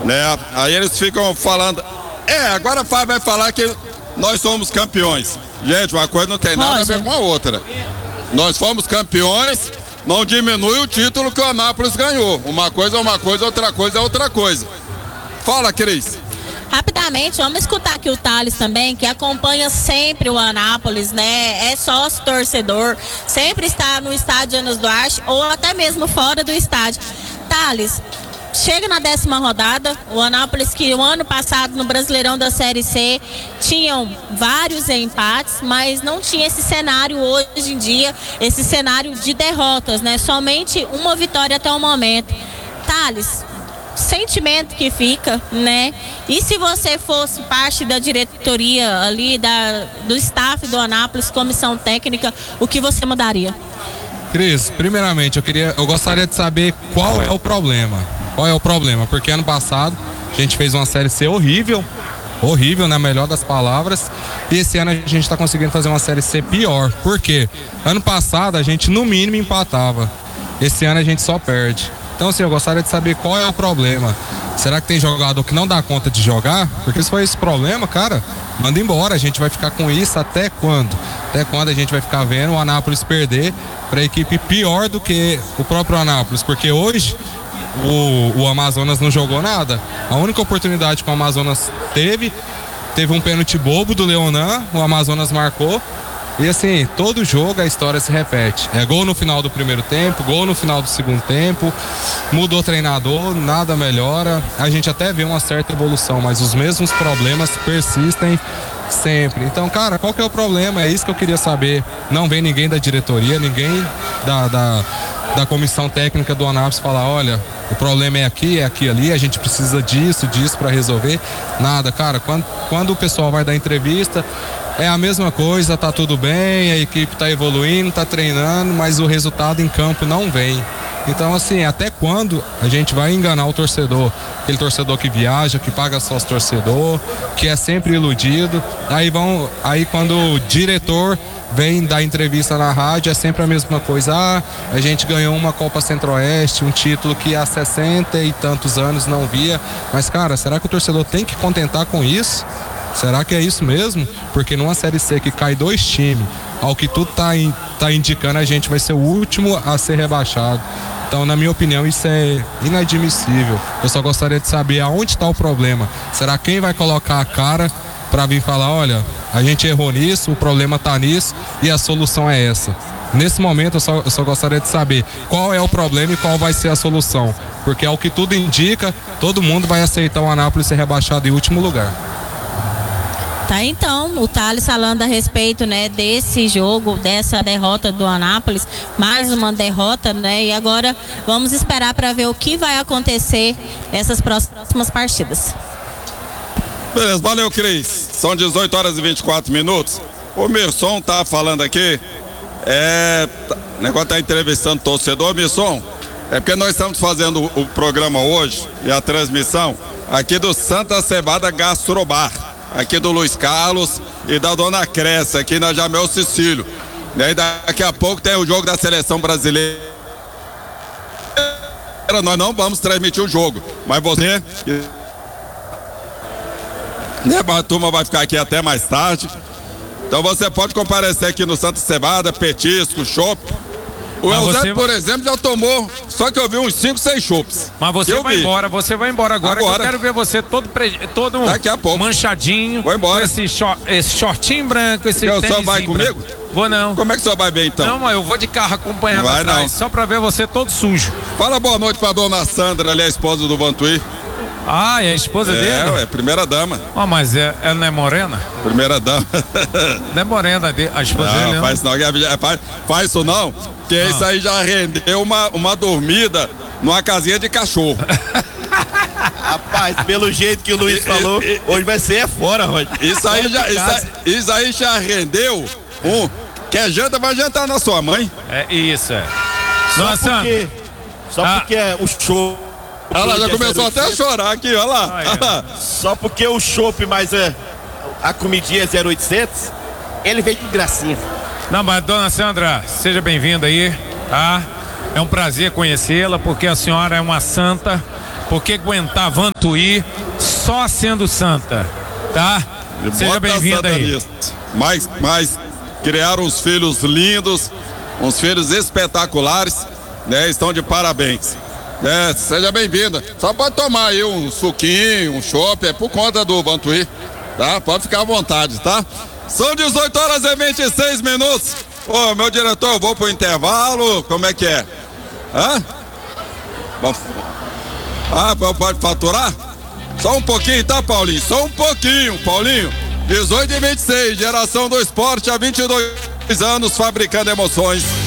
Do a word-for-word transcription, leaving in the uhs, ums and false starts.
né? Aí eles ficam falando, é, agora vai falar que nós somos campeões. Gente, uma coisa não tem nada a ver com a outra. Nós fomos campeões, não diminui o título que o Anápolis ganhou. Uma coisa é uma coisa, outra coisa é outra coisa. Fala, Cris. Rapidamente, vamos escutar aqui o Thales também, que acompanha sempre o Anápolis, né? É sócio torcedor, sempre está no estádio Enos Duarte ou até mesmo fora do estádio. Thales, chega na décima rodada, o Anápolis que o ano passado no Brasileirão da Série C tinham vários empates, mas não tinha esse cenário hoje em dia, esse cenário de derrotas, né? Somente uma vitória até o momento. Thales, sentimento que fica, né? E se você fosse parte da diretoria ali, da, do staff do Anápolis, comissão técnica, o que você mudaria? Cris, primeiramente eu queria, eu gostaria de saber qual é o problema. Qual é o problema? Porque ano passado a gente fez uma Série C horrível, horrível na melhor das palavras, e esse ano a gente está conseguindo fazer uma Série C pior. Por quê? Ano passado a gente no mínimo empatava, esse ano a gente só perde. Então, assim, eu gostaria de saber qual é o problema. Será que tem jogador que não dá conta de jogar? Porque se for esse problema, cara, manda embora. A gente vai ficar com isso até quando? Até quando a gente vai ficar vendo o Anápolis perder para a equipe pior do que o próprio Anápolis? Porque hoje o, o Amazonas não jogou nada. A única oportunidade que o Amazonas teve, teve um pênalti bobo do Leonan, o Amazonas marcou. E assim, todo jogo a história se repete. É gol no final do primeiro tempo, gol no final do segundo tempo, mudou o treinador, nada melhora. A gente até vê uma certa evolução, mas os mesmos problemas persistem sempre. Então, cara, qual que é o problema? É isso que eu queria saber. Não vem ninguém da diretoria, ninguém da, da, da comissão técnica do Anápolis falar, olha, o problema é aqui, é aqui, ali, a gente precisa disso, disso para resolver. Nada, cara, quando, quando o pessoal vai dar entrevista, é a mesma coisa, tá tudo bem, a equipe tá evoluindo, tá treinando, mas o resultado em campo não vem. Então, assim, até quando a gente vai enganar o torcedor? Aquele torcedor que viaja, que paga sócio torcedor, que é sempre iludido. Aí vão, aí quando o diretor vem dar entrevista na rádio, é sempre a mesma coisa. Ah, a gente ganhou uma Copa Centro-Oeste, um título que há sessenta e tantos anos não via. Mas, cara, será que o torcedor tem que contentar com isso? Será que é isso mesmo? Porque numa Série C que cai dois times, ao que tudo tá, in, tá indicando, a gente vai ser o último a ser rebaixado. Então, na minha opinião, isso é inadmissível. Eu só gostaria de saber aonde está o problema. Será quem vai colocar a cara para vir falar, olha, a gente errou nisso, o problema está nisso e a solução é essa. Nesse momento, eu só, eu só gostaria de saber qual é o problema e qual vai ser a solução. Porque, ao que tudo indica, todo mundo vai aceitar o Anápolis ser rebaixado em último lugar. Tá, então, o Thales falando a respeito, né, desse jogo, dessa derrota do Anápolis, mais uma derrota, né, e agora vamos esperar para ver o que vai acontecer nessas próximas partidas. Beleza, valeu, Cris. São dezoito horas e vinte e quatro minutos. O Mirson tá falando aqui, é, o negócio tá entrevistando o torcedor. Mirson, é porque nós estamos fazendo o, o programa hoje e a transmissão aqui do Santa Cevada Gastrobar, aqui do Luiz Carlos e da Dona Cressa, aqui na Jamel Cecílio. E aí daqui a pouco tem o jogo da seleção brasileira. Nós não vamos transmitir o jogo, mas você, né, a turma vai ficar aqui até mais tarde. Então você pode comparecer aqui no Santa Cevada, petisco, chopp. O mas Eusébio, você... por exemplo, já tomou, só que eu vi uns cinco, seis chopps. Mas você eu vai vi. embora, você vai embora agora, agora. Que eu quero ver você todo, pre... todo Daqui a pouco. manchadinho. Vou embora. Com esse, short, esse shortinho branco, esse O senhor tênis vai branco. comigo? Vou não. Como é que o senhor vai bem então? Não, mas eu vou de carro acompanhando vai, atrás, não. só pra ver você todo sujo. Fala boa noite pra dona Sandra, ali, a esposa do Vantuí. Ah, é a esposa é, dele? É, primeira dama. Oh, mas é, ela não é morena? Primeira dama. Não é morena a esposa não, dele, não? Faz, não, faz, faz isso não, porque ah. isso aí já rendeu uma, uma dormida numa casinha de cachorro. Rapaz, pelo jeito que o Luiz falou, e, e, hoje vai ser é fora, Rod. Isso aí, já, isso, aí, isso aí já rendeu um. Quer janta, vai jantar na sua mãe. É isso, é. Só Nossa, porque, só ah. porque é o show. Olha lá, já começou até a chorar aqui, olha lá. Ah, é. Olha lá. Só porque o chopp, mas é, a comidinha é zero oitocentos, ele veio com gracinha. Não, mas dona Sandra, seja bem-vinda aí, tá? É um prazer conhecê-la, porque a senhora é uma santa porque aguentar Vantuí só sendo santa, tá? Seja bem-vindo aí. Mas, mas criaram uns filhos lindos, uns filhos espetaculares, né? Estão de parabéns. É, seja bem-vinda. Só pode tomar aí um suquinho, um chopp, é por conta do Vantuí, tá? Pode ficar à vontade, tá? São dezoito horas e vinte e seis minutos. Ô, meu diretor, eu vou pro intervalo, como é que é? Hã? Ah, pode faturar? Só um pouquinho, tá, Paulinho? Só um pouquinho, Paulinho. dezoito e vinte e seis, geração do esporte há vinte e dois anos, fabricando emoções.